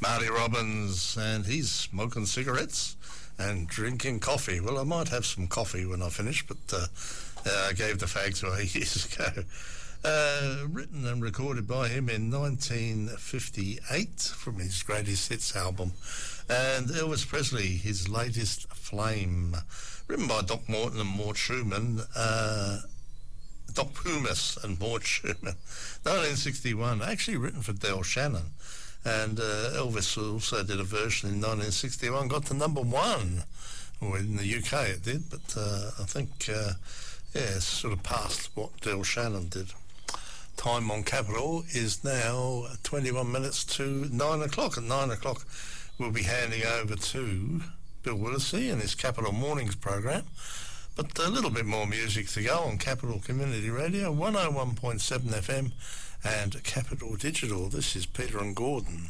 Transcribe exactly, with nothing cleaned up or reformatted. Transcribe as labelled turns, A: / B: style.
A: Marty Robbins, and he's smoking cigarettes and drinking coffee. Well, I might have some coffee when I finish, but uh, uh, I gave the fags away years ago. Uh, written and recorded by him in nineteen fifty-eight from his Greatest Hits album. And Elvis Presley, his latest Flame, written by Doc Morton and Mort Schumann, uh, Doc Pumis and Mort Schumann, nineteen sixty-one, actually written for Del Shannon. And uh, Elvis also did a version in nineteen sixty-one, got to number one, or in the U K it did, but uh, I think, uh, yeah, it's sort of past what Del Shannon did. Time on Capital is now twenty-one minutes to nine o'clock. At nine o'clock, we'll be handing over to Bill Willisey and his Capital Mornings program. But a little bit more music to go on Capital Community Radio, one oh one point seven F M and Capital Digital. This is Peter and Gordon.